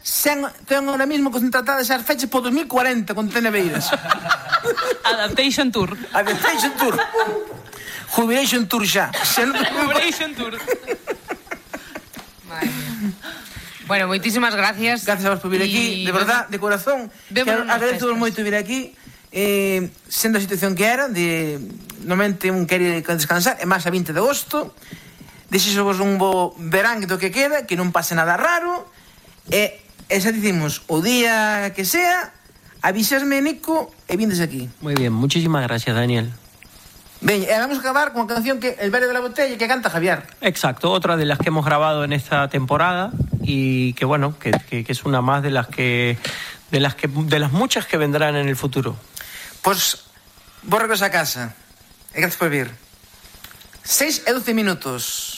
ten ahora mismo contratadas as fechas por 2040 con Tenebeiras. Adaptation Tour. Adaptation Tour. Jubilation Tour xa. Jubilation Tour. Bueno, moitísimas gracias. Gracias a vos por vir aquí, de verdad, de corazón. Agradezo moito vir aquí. Sendo a situación que era, normalmente un quere descansar, é máis a 20 de agosto. Desexo vos un bo verán do que queda, que non pase nada raro. E xa dicimos, o día que sea, avisasme, Nico, e vindes aquí. Muy bien, muchísimas gracias, Daniel. Bien, vamos a acabar con una canción que El Verde de la Botella, que canta Javier. Exacto, otra de las que hemos grabado en esta temporada y que bueno, que es una más de las muchas que vendrán en el futuro. Pues vos regreso a casa. Gracias por vir. 6 e 12 minutos.